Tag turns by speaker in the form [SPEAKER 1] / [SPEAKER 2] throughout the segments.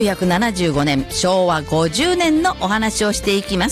[SPEAKER 1] 1975年昭和50年のお話をしていきます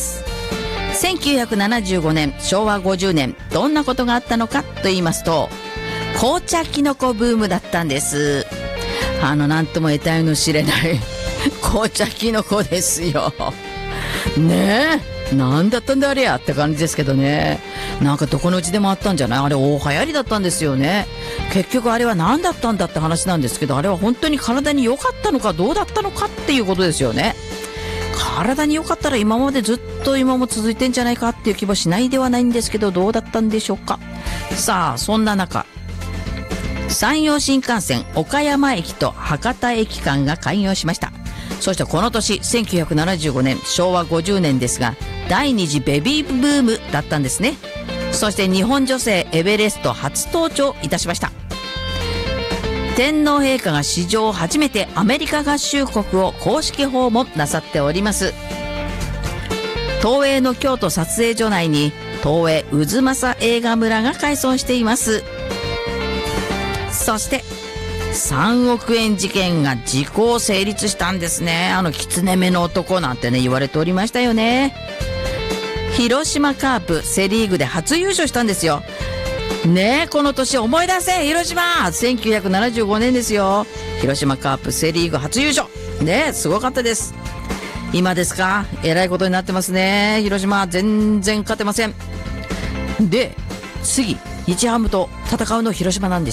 [SPEAKER 1] 。1975年昭和50年どんなことがあったのかと言いますと、紅茶キノコブームだったんです。なんとも得体の知れない紅茶キノコですよねえ、なんだったんだあれやって感じですけどね。なんかどこのうちでもあったんじゃない？あれ大流行りだったんですよね。結局あれは何だったんだって話なんですけど、あれは本当に体に良かったのかどうだったのかっていうことですよね。体に良かったら今までずっと今も続いてんじゃないかっていう気もしないではないんですけど、どうだったんでしょうか。さあそんな中、山陽新幹線岡山駅と博多駅間が開業しました。そしてこの年1975年昭和50年ですが、第二次ベビーブームだったんですね。そして日本女性エベレスト初登頂いたしました。天皇陛下が史上初めてアメリカ合衆国を公式訪問なさっております。東映の京都撮影所内に東映渦政映画村が開村しています。そして3億円事件が時効成立したんですね。狐目の男なんてね言われておりましたよね。広島カープセリーグで初優勝したんですよね。この年思い出せ広島、1975年ですよ。広島カープセリーグ初優勝ね、すごかったです。今ですか、えらいことになってますね。広島全然勝てません。で次日ハムと戦うの広島なんです。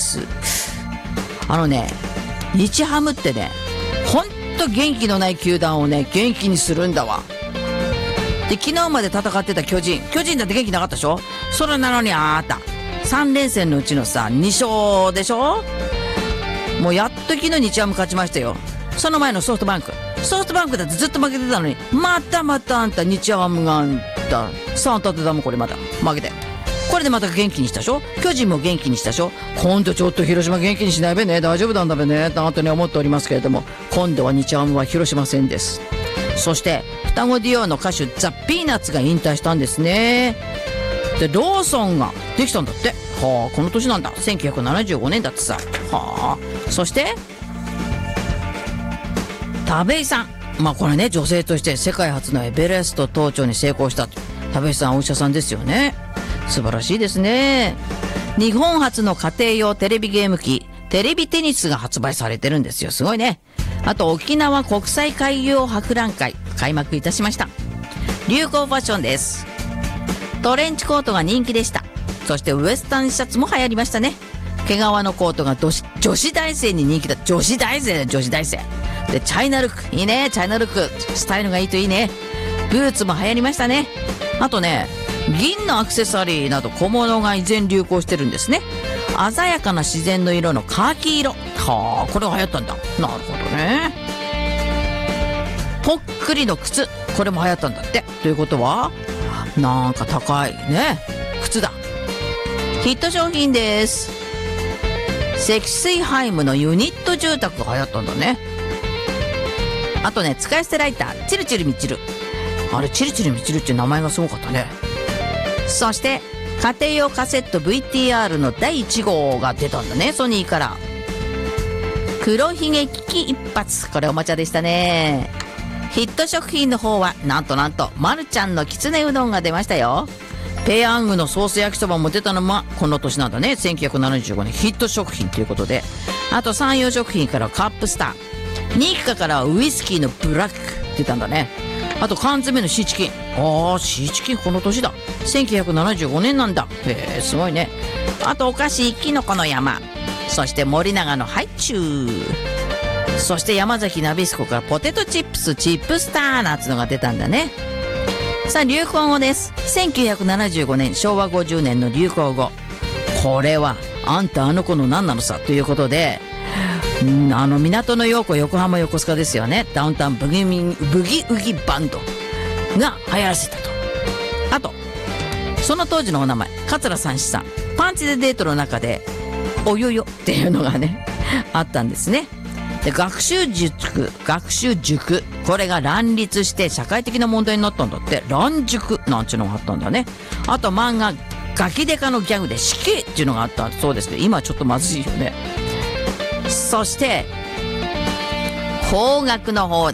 [SPEAKER 1] 日ハムってね、ほんと元気のない球団をね元気にするんだわ。で昨日まで戦ってた巨人だって元気なかったでしょ。それなのに3連戦のうちのさ2勝でしょ。もうやっと昨日日ハム勝ちましたよ。その前のソフトバンクだってずっと負けてたのに、またあんた日ハムが3立てたもん。これまた負けて、これでまた元気にしたでしょ。巨人も元気にしたでしょ。今度ちょっと広島元気にしないべね、大丈夫なんだべねとね思っておりますけれども、今度は日ハムは広島戦です。そして双子デュオの歌手ザ・ピーナッツが引退したんですね。でローソンができたんだって。この年なんだ、1975年だってさ。そして田部井さん、これね女性として世界初のエベレスト登頂に成功した田部井さん、お医者さんですよね。素晴らしいですね。日本初の家庭用テレビゲーム機テレビテニスが発売されてるんですよ。すごいね。あと沖縄国際海洋博覧会開幕いたしました。流行ファッションです。トレンチコートが人気でした。そしてウエスタンシャツも流行りましたね。毛皮のコートが女子大生に人気だ。女子大生でチャイナルックいいね。チャイナルックスタイルがいいといいね。ブーツも流行りましたね。あとね銀のアクセサリーなど小物が依然流行してるんですね。鮮やかな自然の色のカーキ色、これが流行ったんだ。なるほどね。ぽっくりの靴、これも流行ったんだって。ということはなんか高いね靴だ。ヒット商品です。積水ハイムのユニット住宅が流行ったんだね。あとね使い捨てライターチルチルミチル、チルチルミチルっていう名前がすごかったね。そして家庭用カセット VTR の第1号が出たんだね、ソニーから。黒ひげ危機一髪、これおもちゃでしたね。ヒット食品の方はなんとマルちゃんのきつねうどんが出ましたよ。ペヤングのソース焼きそばも出たのもこの年なんだね。1975年ヒット食品ということで。あと山陽食品からカップスター、ニッカからウイスキーのブラック出たんだね。あと缶詰のシーチキン、シーチキンこの年だ。1975年なんだ。すごいね。あとお菓子キノコの山、そして森永のハイチュウ、そして山崎ナビスコからポテトチップスチップスターなんつのが出たんだね。さあ流行語です。1975年昭和50年の流行語、これはあんたあの子の何なのさということで、港の陽子横浜横須賀ですよね。ダウンタウンブギウギバンドが流行らせたと。あとその当時のお名前桂三枝さん、パンチでデートの中でおよよっていうのがねあったんですね。で学習塾、これが乱立して社会的な問題になったんだって。乱塾なんていうのがあったんだね。あと漫画ガキデカのギャグで死刑っていうのがあったそうですけど、今ちょっとまずいよね。そして邦楽の方